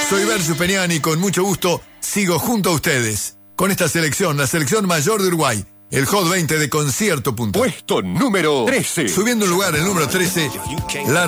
Soy Versus Peniani y con mucho gusto sigo junto a ustedes. Con esta selección, la selección mayor de Uruguay, el Hot 20 de Concierto. Puesto número 13. Subiendo un lugar, el número 13, la